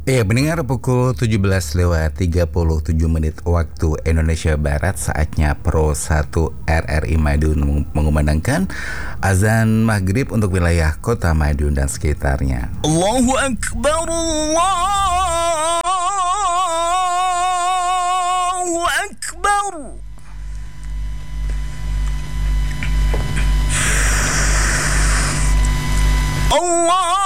Iya, mendengar pukul 17:37 waktu Indonesia Barat, saatnya Pro 1 RRI Madiun mengumandangkan azan maghrib untuk wilayah kota Madiun dan sekitarnya. Allahu Akbar, Allahu Akbar. Allah